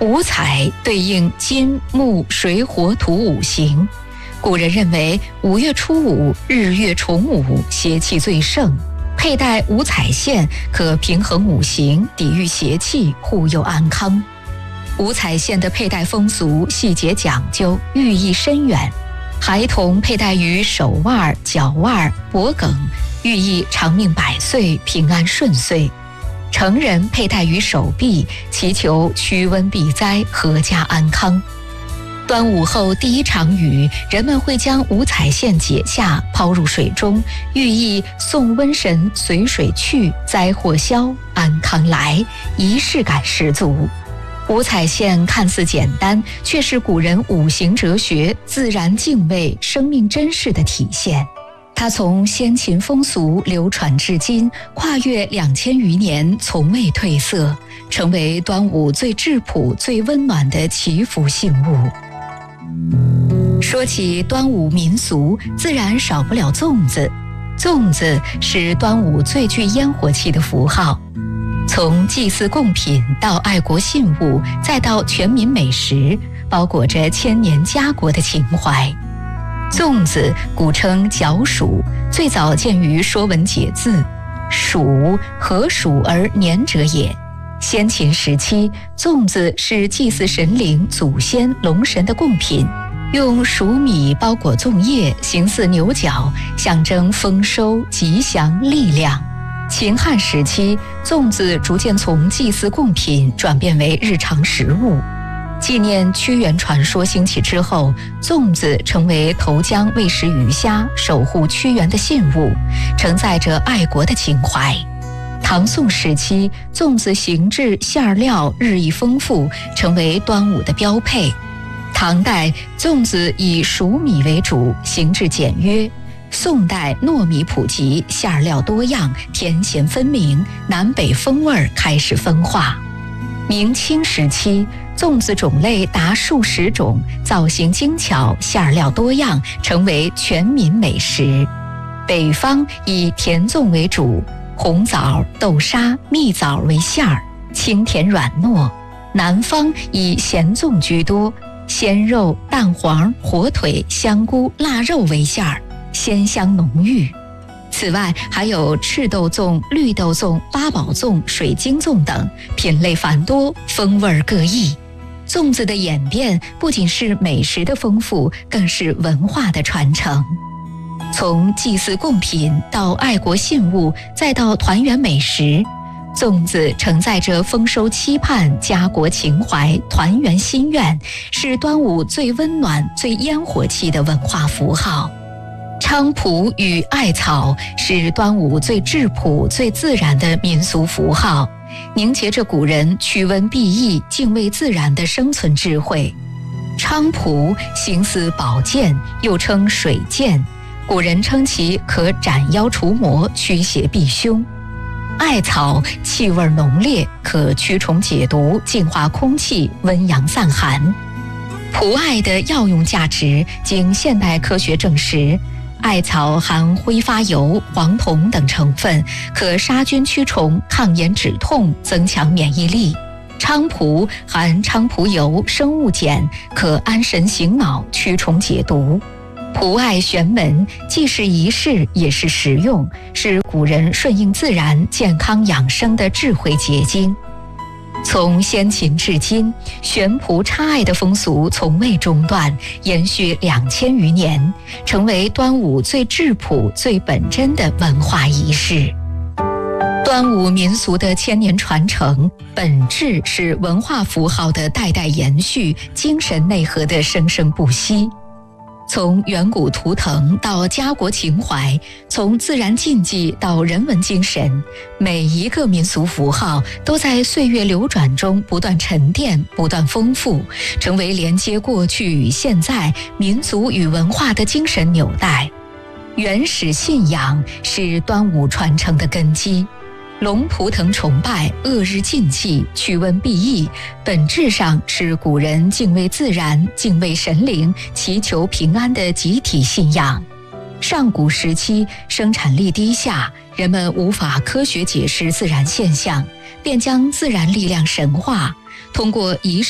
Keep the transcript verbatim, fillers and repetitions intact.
五彩对应金木水火土五行，古人认为五月初五日月重五，邪气最盛，佩戴五彩线可平衡五行，抵御邪气，护佑安康。五彩线的佩戴风俗细节讲究，寓意深远。孩童佩戴于手腕、脚腕、脖颈，寓意长命百岁、平安顺遂。成人佩戴于手臂，祈求驱瘟避灾、阖家安康。端午后第一场雨，人们会将五彩线解下，抛入水中，寓意送瘟神随水去，灾祸消，安康来，仪式感十足。五彩线看似简单，却是古人五行哲学、自然敬畏、生命珍视的体现。它从先秦风俗流传至今，跨越两千余年，从未褪色，成为端午最质朴、最温暖的祈福信物。说起端午民俗，自然少不了粽子。粽子是端午最具烟火气的符号，从祭祀贡品到爱国信物，再到全民美食，包裹着千年家国的情怀。粽子古称角黍，最早见于《说文解字》，黍，何黍而年者也。先秦时期，粽子是祭祀神灵、祖先、龙神的贡品，用黍米包裹粽叶，形似牛角，象征丰收、吉祥、力量。秦汉时期，粽子逐渐从祭祀贡品转变为日常食物。纪念屈原传说兴起之后，粽子成为投江喂食鱼虾、守护屈原的信物，承载着爱国的情怀。唐宋时期，粽子形制、馅料日益丰富，成为端午的标配。唐代，粽子以黍米为主，形制简约。宋代糯米普及，馅料多样，甜咸分明，南北风味开始分化。明清时期，粽子种类达数十种，造型精巧，馅料多样，成为全民美食。北方以甜粽为主，红枣、豆沙、蜜枣为馅儿，清甜软糯；南方以咸粽居多，鲜肉、蛋黄、火腿、香菇、腊肉为馅儿，鲜香浓郁。此外，还有赤豆粽、绿豆粽、八宝粽、水晶粽等，品类繁多，风味各异。粽子的演变不仅是美食的丰富，更是文化的传承。从祭祀贡品到爱国信物，再到团圆美食，粽子承载着丰收期盼、家国情怀、团圆心愿，是端午最温暖、最烟火气的文化符号。菖蒲与艾草是端午最质朴、最自然的民俗符号，凝结着古人驱瘟避疫、敬畏自然的生存智慧。菖蒲形似宝剑，又称水剑，古人称其可斩妖除魔、驱邪避凶。艾草气味浓烈，可驱虫解毒、净化空气、温阳散寒。蒲艾的药用价值经现代科学证实，艾草含挥发油、黄酮等成分，可杀菌驱虫、抗炎止痛、增强免疫力。菖蒲含菖蒲油、生物碱，可安神醒脑、驱虫解毒。蒲艾玄门，既是仪式，也是实用，是古人顺应自然、健康养生的智慧结晶。从先秦至今，悬蒲插艾的风俗从未中断，延续两千余年，成为端午最质朴、最本真的文化仪式。端午民俗的千年传承，本质是文化符号的代代延续，精神内核的生生不息。从远古图腾到家国情怀，从自然禁忌到人文精神，每一个民俗符号都在岁月流转中不断沉淀、不断丰富，成为连接过去与现在、民族与文化的精神纽带。原始信仰是端午传承的根基。龙图腾崇拜、恶日禁忌、驱瘟避疫，本质上是古人敬畏自然、敬畏神灵、祈求平安的集体信仰。上古时期，生产力低下，人们无法科学解释自然现象，便将自然力量神化，通过仪式